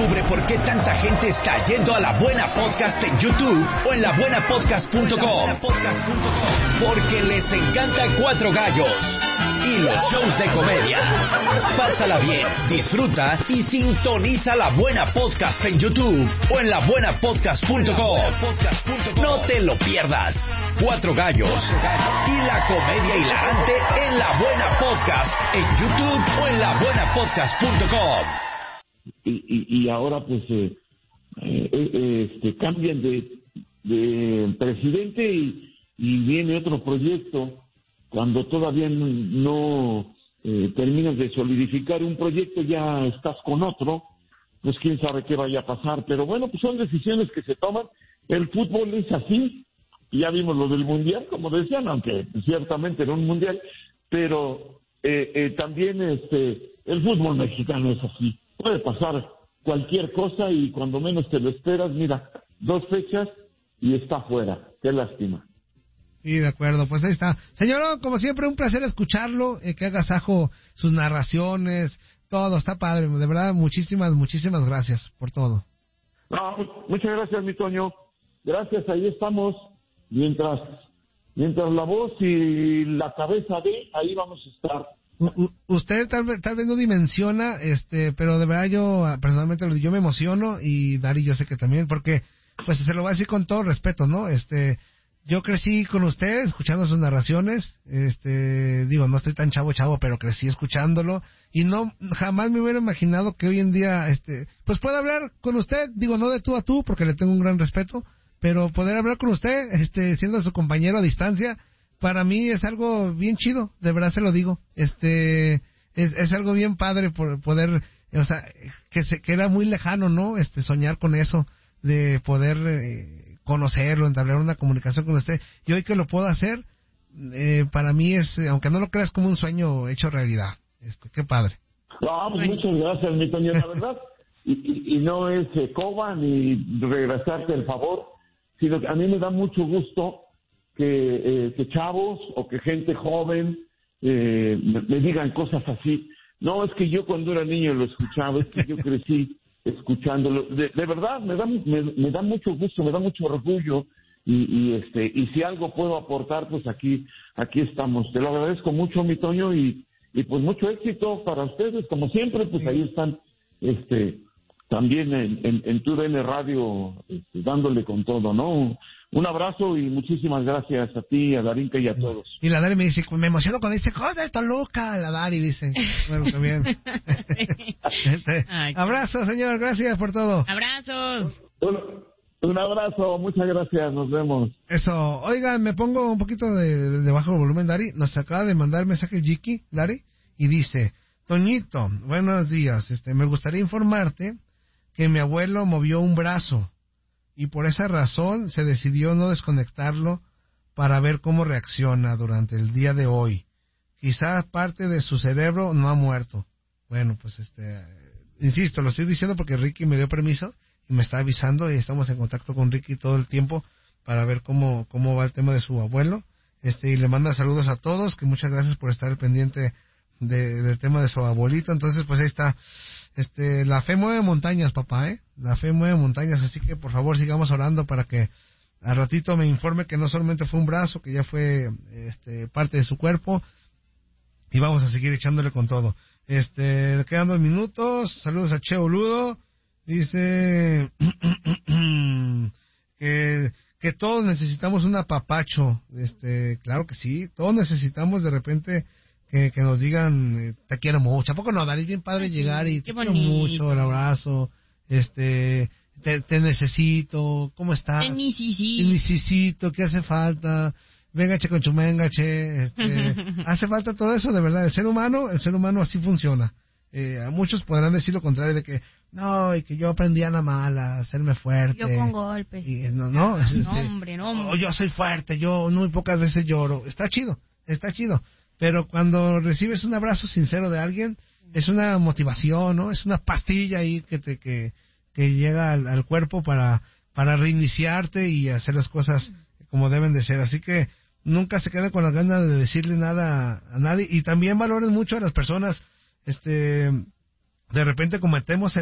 Descubre por qué tanta gente está yendo a La Buena Podcast en YouTube o en labuenapodcast.com. Porque les encanta Cuatro Gallos y los shows de comedia. Pásala bien, disfruta y sintoniza La Buena Podcast en YouTube o en labuenapodcast.com. No te lo pierdas. Cuatro Gallos y la comedia hilarante en La Buena Podcast en YouTube o en labuenapodcast.com. Y ahora pues cambian de presidente y viene otro proyecto. Cuando todavía no terminas de solidificar un proyecto, ya estás con otro, pues quién sabe qué vaya a pasar. Pero bueno, pues son decisiones que se toman. El fútbol es así. Ya vimos lo del Mundial, como decían, aunque ciertamente era un Mundial, pero también el fútbol mexicano es así. Puede pasar cualquier cosa y cuando menos te lo esperas, mira, 2 fechas y está fuera. Qué lástima. Sí, de acuerdo, pues ahí está. Señor, como siempre, un placer escucharlo, que agasajo sus narraciones, todo, está padre, de verdad, muchísimas gracias por todo. No, muchas gracias, mi Toño. Gracias, ahí estamos. Mientras la voz y la cabeza ahí vamos a estar. Usted tal vez no dimensiona, pero de verdad yo personalmente yo me emociono y Dari yo sé que también, porque pues se lo voy a decir con todo respeto, ¿no? Yo crecí con usted escuchando sus narraciones, no estoy tan chavo, pero crecí escuchándolo y jamás me hubiera imaginado que hoy en día, pues pueda hablar con usted, no de tú a tú porque le tengo un gran respeto, pero poder hablar con usted, siendo su compañero a distancia, para mí es algo bien chido, de verdad se lo digo, es algo bien padre por poder, que era muy lejano, ¿no? Soñar con eso, de poder, conocerlo, entablar una comunicación con usted, y hoy que lo puedo hacer, para mí es, aunque no lo creas, como un sueño hecho realidad. Qué padre. No, pues muchas gracias, mi Toño, la verdad, y no es coba ni regresarte el favor, sino que a mí me da mucho gusto que chavos o que gente joven me digan cosas así. No, es que yo cuando era niño lo escuchaba, es que yo crecí escuchándolo. De verdad, me da mucho gusto, me da mucho orgullo y si algo puedo aportar, pues aquí estamos. Te lo agradezco mucho, mi Toño, y pues mucho éxito para ustedes. Como siempre, pues ahí están, también en TUDN Radio, dándole con todo, ¿no? Un abrazo y muchísimas gracias a ti, a Darinka y a todos. Y la Dari me dice, me emociono cuando dice, ¡joder, Toluca! La Dari dice, bueno, también. Abrazo, señor, gracias por todo. Abrazos. Un abrazo, muchas gracias, nos vemos. Eso, oigan, me pongo un poquito de bajo volumen, Dari. Nos acaba de mandar mensaje Jiki, Dari, y dice, Toñito, buenos días, me gustaría informarte que mi abuelo movió un brazo y por esa razón se decidió no desconectarlo para ver cómo reacciona durante el día de hoy. Quizás parte de su cerebro no ha muerto. Bueno, pues insisto, lo estoy diciendo porque Ricky me dio permiso y me está avisando y estamos en contacto con Ricky todo el tiempo para ver cómo va el tema de su abuelo. Y le manda saludos a todos, que muchas gracias por estar pendiente del tema de su abuelito. Entonces, pues ahí está. La fe mueve montañas, papá, la fe mueve montañas, así que por favor sigamos orando para que al ratito me informe que no solamente fue un brazo, que ya fue parte de su cuerpo, y vamos a seguir echándole con todo. Quedan 2 minutos. Saludos a Cheo Ludo. Dice que todos necesitamos un apapacho. Claro que sí, todos necesitamos de repente que nos digan, te quiero mucho. ¿A poco no, Dari? Es bien padre llegar y te quiero mucho, el abrazo, te necesito, ¿cómo estás? Te necesito, ¿qué hace falta? Véngache con chumengache, hace falta todo eso, de verdad. El ser humano así funciona. A muchos podrán decir lo contrario, de que no, y que yo aprendí a la mala, a hacerme fuerte. Yo con golpes. Y, no, hombre. Yo soy fuerte, yo muy pocas veces lloro. Está chido. Pero cuando recibes un abrazo sincero de alguien, es una motivación, ¿no? Es una pastilla ahí que llega al cuerpo para reiniciarte y hacer las cosas como deben de ser. Así que nunca se queden con las ganas de decirle nada a nadie. Y también valoren mucho a las personas, de repente cometemos